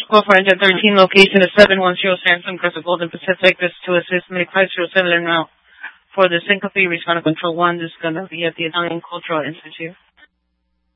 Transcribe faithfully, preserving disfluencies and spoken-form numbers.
call for engine thirteen, location is seven one zero Samsung Crest of Golden Pacific. This is to assist make five zero seven en route for the Syncope Responder Control one. This is going to be at the Italian Cultural Institute.